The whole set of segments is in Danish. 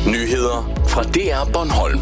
Nyheder fra DR Bornholm.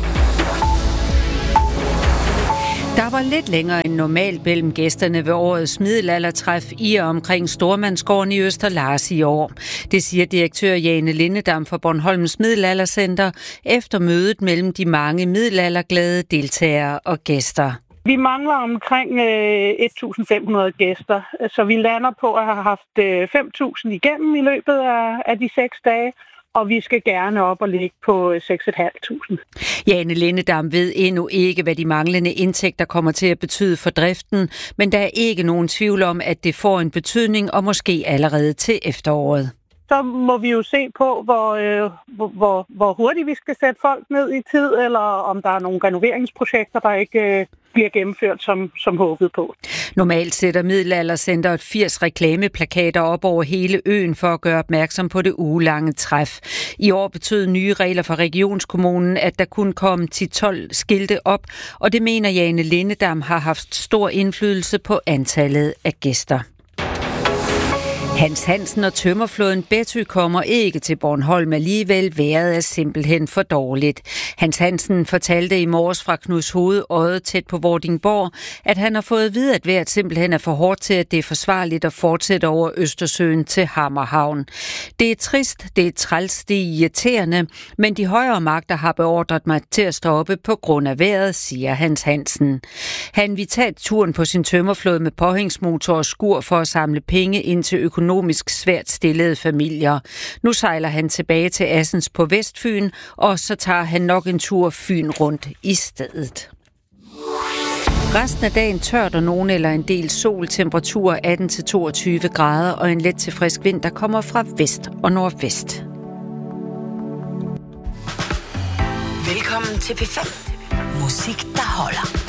Der var lidt længere end normalt mellem gæsterne ved årets middelaldertræf i og omkring Stormandsgården i Østerlars i år. Det siger direktør Jane Lindedam for Bornholms Middelaldercenter efter mødet mellem de mange middelalderglade deltagere og gæster. Vi mangler omkring 1.500 gæster, så vi lander på at have haft 5.000 igennem i løbet af de 6 dage. Og vi skal gerne op og ligge på 6.500. Jane Lindedam ved endnu ikke, hvad de manglende indtægter kommer til at betyde for driften, men der er ikke nogen tvivl om, at det får en betydning, og måske allerede til efteråret. Så må vi jo se på, hvor hurtigt vi skal sætte folk ned i tid, eller om der er nogle renoveringsprojekter, der ikke bliver gennemført som håbet på. Normalt sætter Middelaldercenteret 80 reklameplakater op over hele øen for at gøre opmærksom på det ugelange træf. I år betød nye regler fra regionskommunen, at der kun kom 10-12 skilte op, og det mener Jane Lindedam har haft stor indflydelse på antallet af gæster. Hans Hansen og tømmerflåden Betty kommer ikke til Bornholm alligevel. Vejret er simpelthen for dårligt. Hans Hansen fortalte i morges fra Knudshoved Odde tæt på Vordingborg, at han har fået at vide, at vejret simpelthen er for hårdt til, at det er forsvarligt at fortsætte over Østersøen til Hammerhavn. Det er trist, det er træls, det er irriterende, men de højere magter har beordret mig til at stoppe på grund af vejret, siger Hans Hansen. Han vil tage turen på sin tømmerflåde med påhængsmotor og skur for at samle penge ind til økonomisk svært stillede familier. Nu sejler han tilbage til Assens på Vestfyn, og så tager han nok en tur Fyn rundt i stedet. Resten af dagen tørt og nogen eller en del sol, temperatur 18-22 grader og en let til frisk vind, der kommer fra vest og nordvest. Velkommen til P5. Musik, der holder.